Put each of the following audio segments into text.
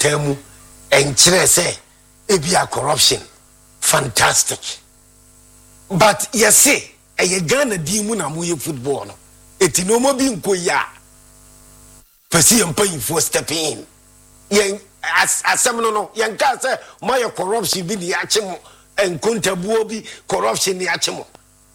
nkontamu enkyere say ebia corruption fantastic but yesi eye Ghana di mu na moye football no eti no mo bi nkoya pesi empanyfo step in yen asem no yen ka say moye corruption bi ni achemo enkontabuo bi corruption ni achemo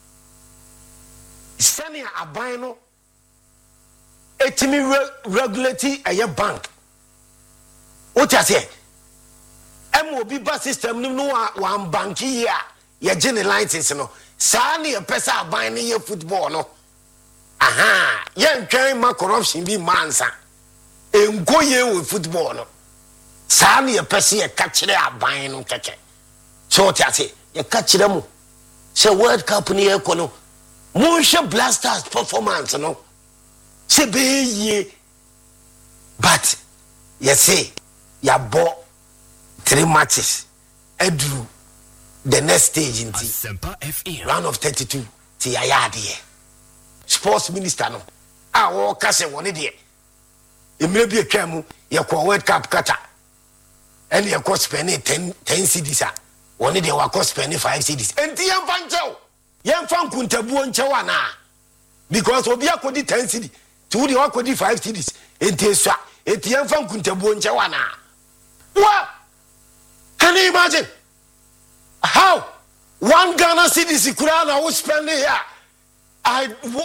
sani aban no etimi regulate eye bank what you say MOB bus system no one bank here ye gene license no sa na ye pesa aban ne ye football no aha ye ntwan ma corruption bi mansa enkoye we football no sa na ye pesa ye ka kire aban no keke so what you say ye ka kire mu se World Cup ni e ko no Motion Blasters performance no se be ye but you say ya bought 3 matches edru the next stage in round of 32 ti ayade sports minister no wo kase woni de emre bi atwam ye ko World Cup kata and ye ko spend 10 cedis a woni de wa ko spend 5 cedis enti ye mfanchew ye mfan kuntabuo nchew ana because obi akodi 10 cedis tu de akodi 5 cedis enti esua enti ye mfan kuntabuo nchew ana what? Can you imagine how one Ghana cedis Kurana will spend here? I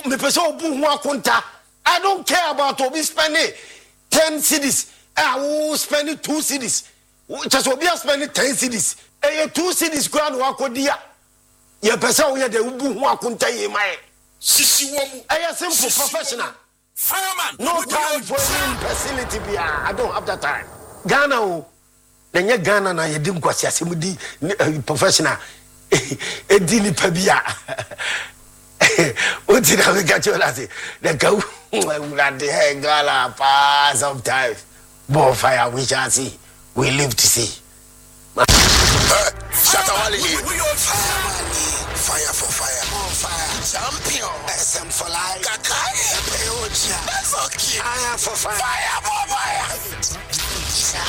don't care about Obi spending 10 cedis. I will spend 2 cedis. Just Obi spending 10 cedis. 2 cedis Kurana wakodia. Your person we the Ubu Wakunta ye my simple professional. Fireman. No time for any facility. I don't have that time. Ghana. Nanya Ghana na yedim kwasi asemudi professional edini pabia oti na we gachola say the go that the gala pass sometimes bonfire we shall see we live to see Shatawali we on fire for fire on fire champion SM for life Kakai Peocha that's okay fire for fire